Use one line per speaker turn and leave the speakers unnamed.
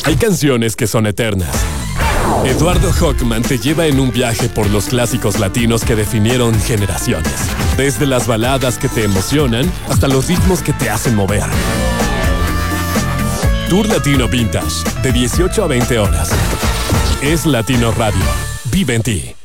Hay canciones que son eternas. Eduardo Hockman te lleva en un viaje por los clásicos latinos que definieron generaciones. Desde las baladas que te emocionan hasta los ritmos que te hacen mover. Tour Latino Vintage, de 18 a 20 horas. Es Latino Radio. Vive en ti.